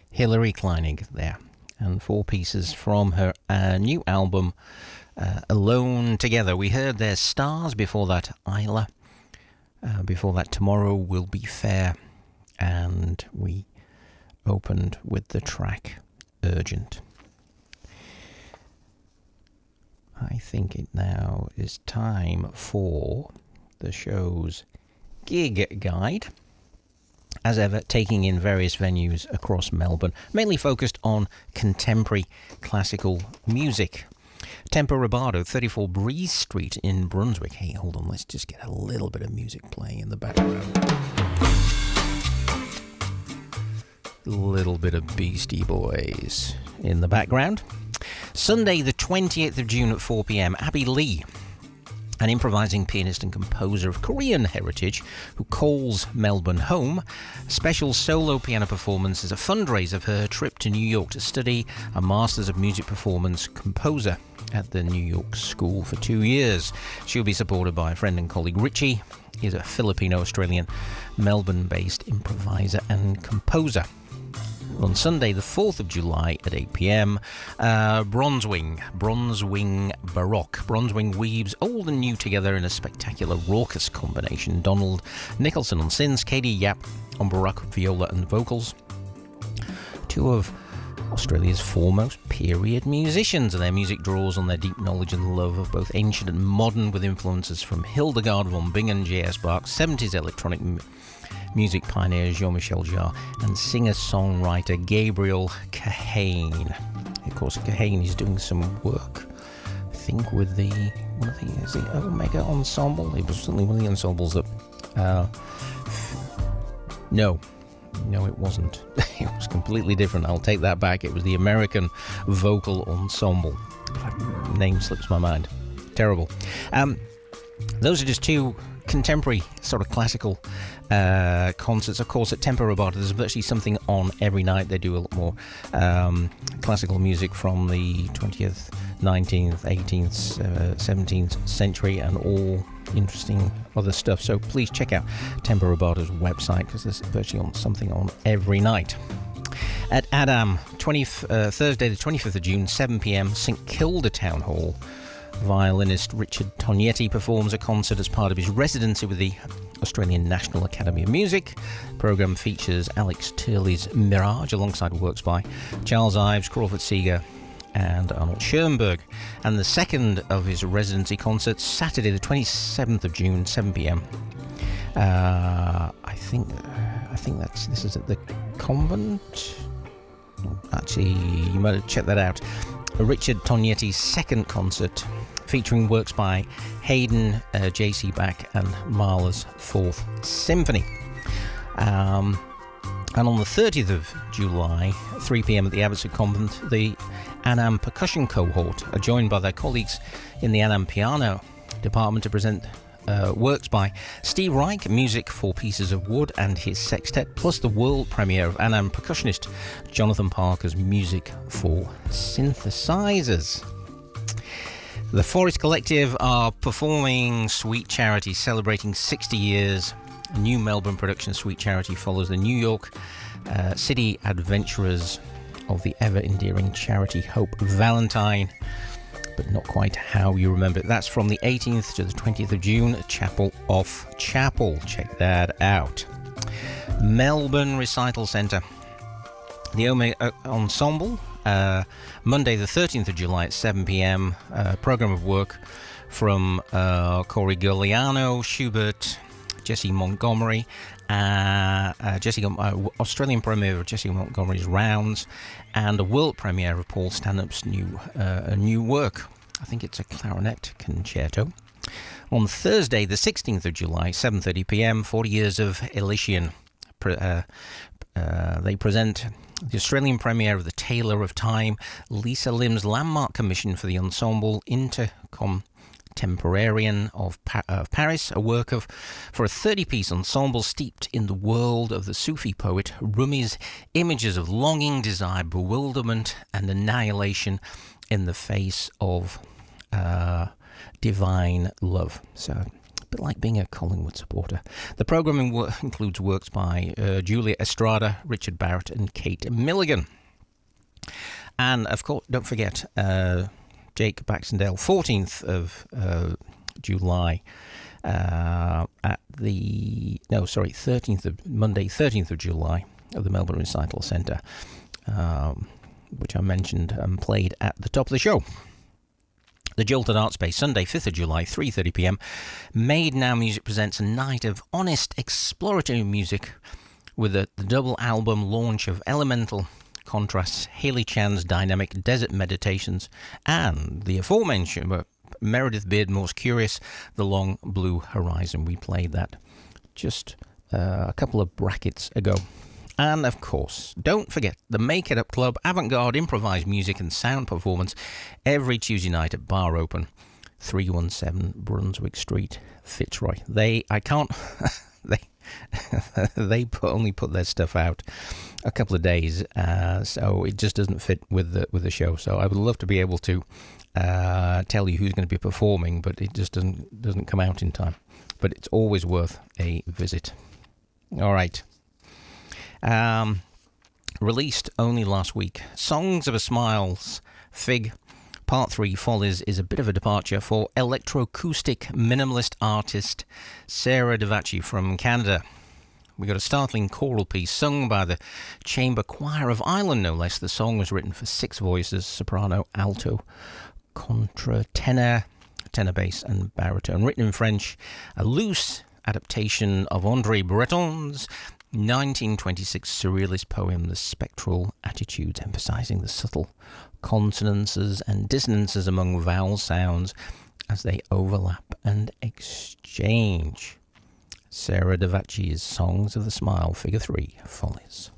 Hilary Kleinig there, and four pieces from her new album, Alone Together. We heard their Stars, before that Isla, before that Tomorrow Will Be Fair, and we opened with the track Urgent. I think it now is time for the show's gig guide. As ever, taking in various venues across Melbourne, mainly focused on contemporary classical music. Tempo Rubato, 34 Breeze Street in Brunswick. Hey, hold on, let's just get a little bit of music playing in the background. A little bit of Beastie Boys in the background. Sunday, the 28th of June at 4 p.m, Abby Lee, an improvising pianist and composer of Korean heritage who calls Melbourne home. A special solo piano performance is a fundraiser for her trip to New York to study a Masters of Music Performance composer at the New York School for 2 years. She'll be supported by friend and colleague Richie. He's a Filipino-Australian, Melbourne-based improviser and composer. On Sunday, the 4th of July at 8 p.m, Bronzewing Baroque. Bronzewing weaves old and new together in a spectacular raucous combination. Donald Nicholson on synths, Katie Yap on baroque viola and vocals. Two of Australia's foremost period musicians, and their music draws on their deep knowledge and love of both ancient and modern, with influences from Hildegard von Bingen, J.S. Bach, 70s electronic music pioneer Jean-Michel Jarre, and singer-songwriter Gabriel Kahane. Of course, Kahane is doing some work, I think, with the Omega Ensemble. It was certainly one of the ensembles that... No, it wasn't. It was completely different. I'll take that back. It was the American Vocal Ensemble. Name slips my mind. Terrible. Those are just two contemporary sort of classical concerts. Of course, at Tempo Rubato there's virtually something on every night. They do a lot more classical music from the 20th, 19th, 18th, 17th century, and all interesting other stuff. So please check out Tempo Rubato's website, because there's virtually something on every night. At Adam, Thursday the 25th of June, 7 p.m, St Kilda Town Hall. Violinist Richard Tognetti performs a concert as part of his residency with the Australian National Academy of Music. The programme features Alex Turley's Mirage alongside works by Charles Ives, Crawford Seeger and Arnold Schoenberg. And the second of his residency concerts, Saturday the 27th of June, 7 p.m. I think this is at the Convent. Actually, you might have checked that out. Richard Tognetti's second concert, featuring works by Haydn, J.C. Bach and Mahler's Fourth Symphony. And on the 30th of July, 3 p.m. at the Abbotsford Convent, the Anam Percussion Cohort are joined by their colleagues in the Anam Piano Department to present works by Steve Reich, music for Pieces of Wood and his sextet, plus the world premiere of Anam percussionist Jonathan Parker's music for synthesizers. The Forest Collective are performing Sweet Charity, celebrating 60 years. A new Melbourne production, Sweet Charity, follows the New York City adventurers of the ever-endearing charity Hope Valentine, but not quite how you remember it. That's from the 18th to the 20th of June at Chapel Off Chapel. Check that out. Melbourne Recital Centre. The Omega Ensemble, Monday the 13th of July at 7 p.m. Programme of work from Corey Giuliano, Schubert, Jesse Montgomery, Australian premiere of Jesse Montgomery's Rounds, and a world premiere of Paul Stanhope's new work. I think it's a clarinet concerto. On Thursday, the 16th of July, 7:30 p.m, 40 Years of Elysian. They present the Australian premiere of The Tailor of Time, Lisa Lim's landmark commission for the ensemble Intercontemporarian of Paris, a work for a 30-piece ensemble steeped in the world of the Sufi poet Rumi's images of longing, desire, bewilderment, and annihilation in the face of divine love. So bit like being a Collingwood supporter. The programming includes works by Julia Estrada, Richard Barrett and Kate Milligan. And, of course, don't forget Jake Baxendale, 14th of July, 13th of Monday, 13th of July at the Melbourne Recital Centre, which I mentioned and played at the top of the show. The Jolton Art Space, Sunday, 5th of July, 3:30 p.m. Made Now Music presents a night of honest, exploratory music with the double album launch of Elemental Contrasts, Haley Chan's Dynamic Desert Meditations, and the aforementioned Meredith Beardmore's Curious, The Long Blue Horizon. We played that just a couple of brackets ago. And, of course, don't forget the Make It Up Club, avant-garde improvised music and sound performance every Tuesday night at Bar Open, 317 Brunswick Street, Fitzroy. They only put their stuff out a couple of days, so it just doesn't fit with the show. So I would love to be able to tell you who's going to be performing, but it just doesn't come out in time. But it's always worth a visit. All right. Released only last week, Songs of a Smile's Fig Part 3 Follies is a bit of a departure for electroacoustic minimalist artist Sarah Devacci from Canada. We got a startling choral piece sung by the Chamber Choir of Ireland, no less. The song was written for 6 voices: soprano, alto, contratenor, tenor bass and baritone. Written in French, a loose adaptation of André Breton's 1926 surrealist poem The Spectral Attitudes, emphasizing the subtle consonances and dissonances among vowel sounds as they overlap and exchange. Sarah Devacci's Songs of the Smile, Figure 3, Follies.